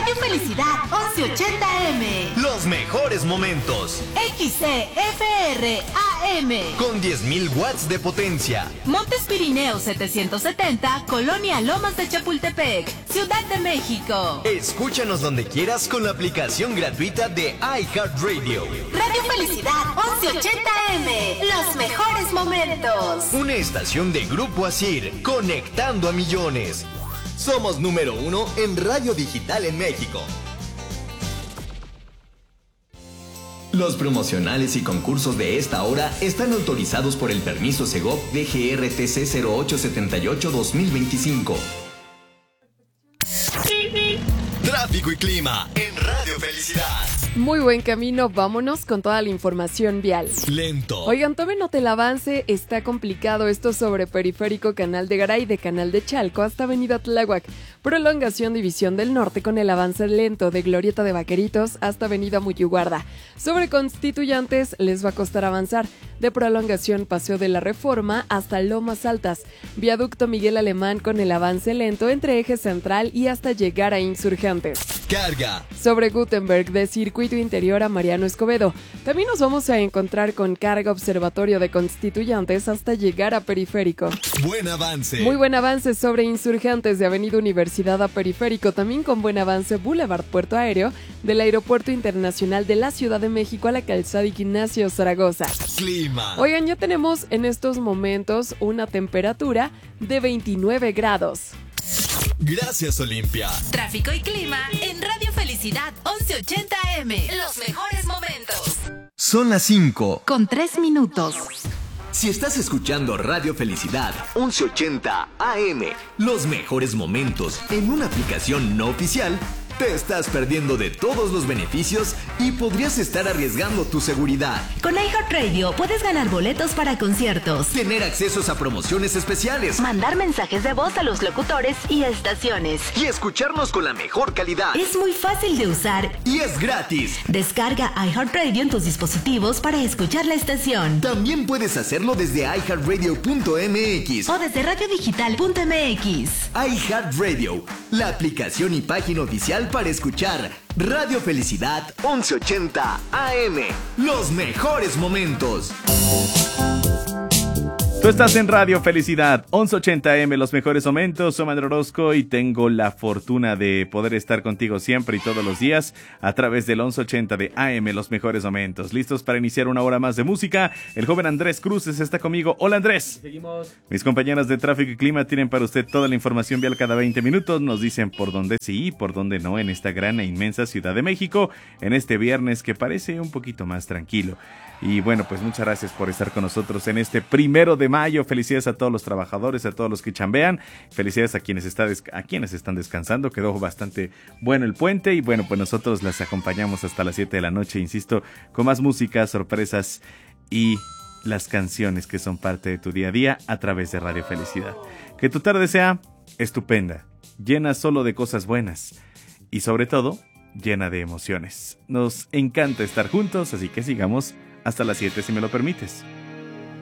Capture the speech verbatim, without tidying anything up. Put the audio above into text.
Radio Felicidad once ochenta A M. Los mejores momentos. X C F R A M. Con diez mil watts de potencia. Montes Pirineos setecientos setenta, Colonia Lomas de Chapultepec, Ciudad de México. Escúchanos donde quieras con la aplicación gratuita de iHeartRadio. Radio Felicidad once ochenta A M. Los mejores momentos. Una estación de Grupo Asir, conectando a millones. Somos número uno en radio digital en México. Los promocionales y concursos de esta hora están autorizados por el permiso Segov D G R T C cero ocho siete ocho dos mil veinticinco. Tráfico y clima en Radio Felicidad. Muy buen camino, vámonos con toda la información vial. Lento. Oigan, tomen nota el avance, está complicado esto sobre Periférico Canal de Garay, de Canal de Chalco hasta Avenida Tláhuac. Prolongación División del Norte con el avance lento de Glorieta de Vaqueritos hasta Avenida Muyuguarda. Sobre Constituyentes les va a costar avanzar. De prolongación Paseo de la Reforma hasta Lomas Altas. Viaducto Miguel Alemán con el avance lento entre Eje Central y hasta llegar a Insurgentes. Carga. Sobre Gutenberg de Circuito Interior a Mariano Escobedo. También nos vamos a encontrar con carga Observatorio de Constituyentes hasta llegar a Periférico. Buen avance. Muy buen avance sobre Insurgentes de Avenida Universidad a Periférico. También con buen avance Boulevard Puerto Aéreo del Aeropuerto Internacional de la Ciudad de México a la calzada Ignacio Zaragoza. Clima. Oigan, ya tenemos en estos momentos una temperatura de veintinueve grados. Gracias, Olimpia. Tráfico y clima en Radio Felicidad once ochenta A M. Los mejores momentos. Son las cinco. Con tres minutos. Si estás escuchando Radio Felicidad once ochenta A M, los mejores momentos en una aplicación no oficial, te estás perdiendo de todos los beneficios y podrías estar arriesgando tu seguridad. Con iHeartRadio puedes ganar boletos para conciertos, Tener accesos a promociones especiales mandar mensajes de voz a los locutores y estaciones. y escucharnos con la mejor calidad. Es muy fácil de usar. Y es gratis. Descarga iHeartRadio en tus dispositivos para escuchar la estación. También puedes hacerlo desde i heart radio punto m x O desde radio digital punto m x. iHeartRadio, la aplicación y página oficial para escuchar Radio Felicidad once ochenta A M. Los mejores momentos. Tú estás en Radio Felicidad once ochenta A M, los mejores momentos. Soy Manuel Orozco y tengo la fortuna de poder estar contigo siempre y todos los días a través del once ochenta de A M, los mejores momentos. ¿Listos para iniciar una hora más de música? El joven Andrés Cruces está conmigo. Hola, Andrés. Seguimos. Mis compañeras de Tráfico y Clima tienen para usted toda la información vial cada veinte minutos. Nos dicen por dónde sí y por dónde no en esta gran e inmensa Ciudad de México en este viernes que parece un poquito más tranquilo. Y bueno, pues muchas gracias por estar con nosotros en este primero de mayo. Felicidades a todos los trabajadores, a todos los que chambean. Felicidades a quienes, está des- a quienes están descansando. Quedó bastante bueno el puente. Y bueno, pues nosotros las acompañamos hasta las siete de la noche, insisto, con más música, sorpresas y las canciones que son parte de tu día a día a través de Radio Felicidad. Que tu tarde sea estupenda, llena solo de cosas buenas y sobre todo llena de emociones. Nos encanta estar juntos, así que sigamos hasta las siete si me lo permites.